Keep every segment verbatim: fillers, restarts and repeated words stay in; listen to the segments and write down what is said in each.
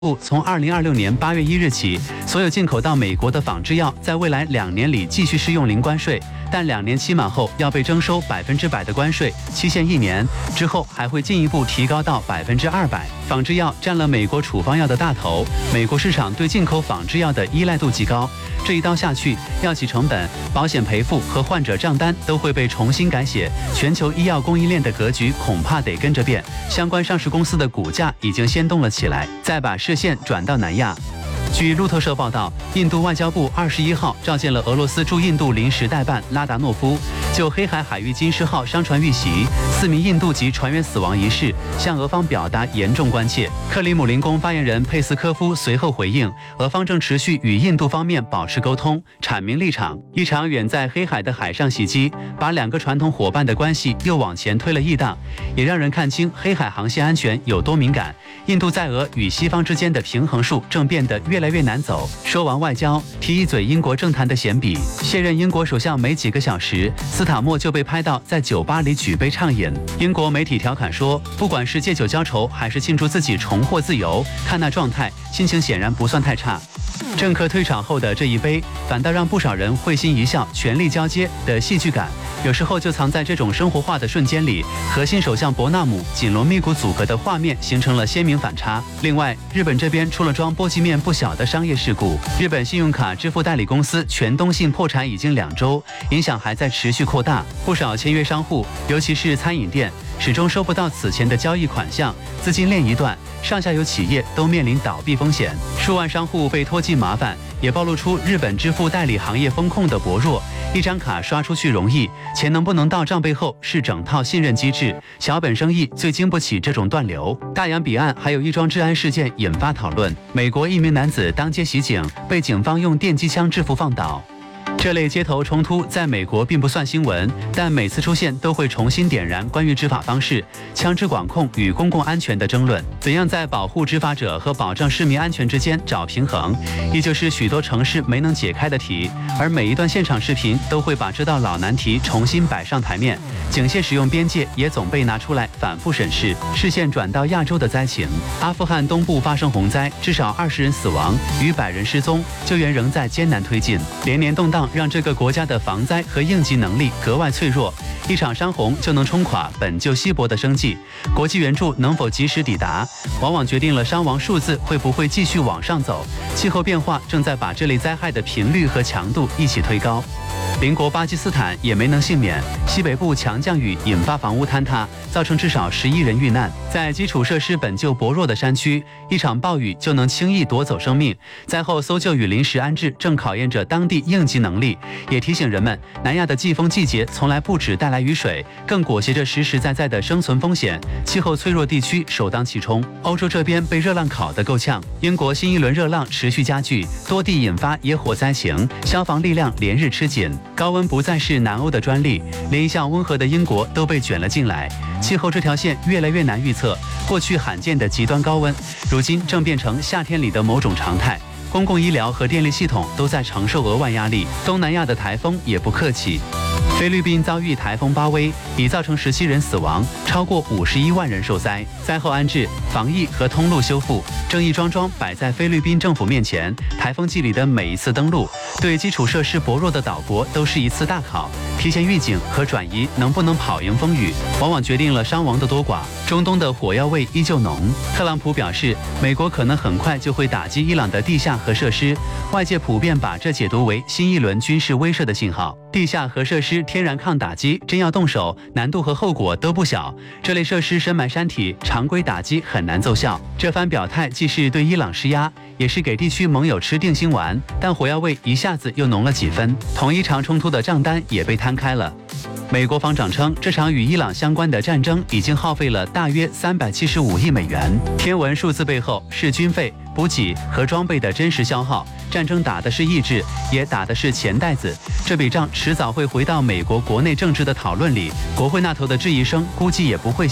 部从二零二六年八月一日起，所有进口到美国的仿制药，在未来两年里继续适用零关税，但两年期满后要被征收百分之百的关税，期限一年，之后还会进一步提高到百分之二百。仿制药占了美国处方药的大头，美国市场对进口仿制药的依赖度极高。这一刀下去，药企成本、保险赔付和患者账单都会被重新改写，全球医药供应链的格局恐怕得跟着变。相关上市公司的股价已经先动了起来，再把视线转到南亚。据路透社报道，印度外交部二十一号召见了俄罗斯驻印度临时代办拉达诺夫，就黑海海域金狮号商船遇袭、四名印度籍船员死亡一事，向俄方表达严重关切。克里姆林宫发言人佩斯科夫随后回应，俄方正持续与印度方面保持沟通，阐明立场。一场远在黑海的海上袭击，把两个传统伙伴的关系又往前推了一档，也让人看清黑海航线安全有多敏感。印度在俄与西方之间的平衡术正变得越来越难走。说完外交，提一嘴英国政坛的闲笔。卸任英国首相没几个小时，斯塔默就被拍到在酒吧里举杯畅饮。英国媒体调侃说，不管是借酒浇愁，还是庆祝自己重获自由，看那状态，心情显然不算太差。政客退场后的这一杯，反倒让不少人会心一笑，权力交接的戏剧感，有时候就藏在这种生活化的瞬间里，和新首相伯纳姆紧锣密鼓组合的画面形成了鲜明反差。另外，日本这边出了桩波及面不小的商业事故，日本信用卡支付代理公司全东信破产已经两周，影响还在持续扩大，不少签约商户，尤其是餐饮店，始终收不到此前的交易款项，资金链一断，上下游企业都面临倒闭风险，数万商户被拖进麻烦，也暴露出日本支付代理行业风控的薄弱。一张卡刷出去容易，钱能不能到账背后是整套信任机制，小本生意最经不起这种断流。大洋彼岸还有一桩治安事件引发讨论，美国一名男子当街袭警，被警方用电击枪制服放倒。这类街头冲突在美国并不算新闻，但每次出现都会重新点燃关于执法方式、枪支管控与公共安全的争论。怎样在保护执法者和保障市民安全之间找平衡，依旧是许多城市没能解开的题。而每一段现场视频都会把这道老难题重新摆上台面，警械使用边界也总被拿出来反复审视。视线转到亚洲的灾情，阿富汗东部发生洪灾，至少二十人死亡，逾百人失踪，救援仍在艰难推进。连年动荡让这个国家的防灾和应急能力格外脆弱，一场山洪就能冲垮本就稀薄的生计。国际援助能否及时抵达，往往决定了伤亡数字会不会继续往上走。气候变化正在把这类灾害的频率和强度一起推高。邻国巴基斯坦也没能幸免，西北部强降雨引发房屋坍塌，造成至少十一人遇难。在基础设施本就薄弱的山区，一场暴雨就能轻易夺走生命。灾后搜救与临时安置正考验着当地应急能力，也提醒人们，南亚的季风季节从来不只带来雨水，更裹挟着实实在在的生存风险。气候脆弱地区首当其冲。欧洲这边被热浪烤得够呛，英国新一轮热浪持续加剧，多地引发野火灾情，消防力量连日吃紧。高温不再是南欧的专利，连一向温和的英国都被卷了进来。气候这条线越来越难预测，过去罕见的极端高温，如今正变成夏天里的某种常态。公共医疗和电力系统都在承受额外压力。东南亚的台风也不客气。菲律宾遭遇台风巴威，已造成十七人死亡，超过五十一万人受灾。灾后安置、防疫和通路修复，正义桩桩摆在菲律宾政府面前。台风季里的每一次登陆，对基础设施薄弱的岛国都是一次大考。提前预警和转移能不能跑赢风雨，往往决定了伤亡的多寡。中东的火药味依旧浓。特朗普表示，美国可能很快就会打击伊朗的地下核设施，外界普遍把这解读为新一轮军事威慑的信号。地下核设施天然抗打击，真要动手，难度和后果都不小。这类设施深埋山体，常规打击很难奏效。这番表态既是对伊朗施压，也是给地区盟友吃定心丸，但火药味一下子又浓了几分。同一场冲突的账单也被摊开了。美国防长称，这场与伊朗相关的战争已经耗费了大约三百七十五亿美元。天文数字背后是军费、补给和装备的真实消耗。战争打的是意志，也打的是钱袋子。这笔账迟早会回到美国国内政治的讨论里，国会那头的质疑声估计也不会小。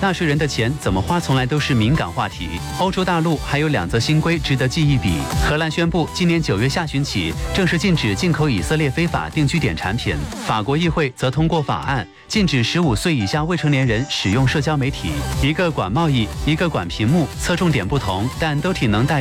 纳税人的钱怎么花从来都是敏感话题。欧洲大陆还有两则新规值得记一笔。荷兰宣布今年九月下旬起正式禁止进口以色列非法定居点产品。法国议会则通过法案，禁止十五岁以下未成年人使用社交媒体。一个管贸易，一个管屏幕，侧重点不同，但都挺能代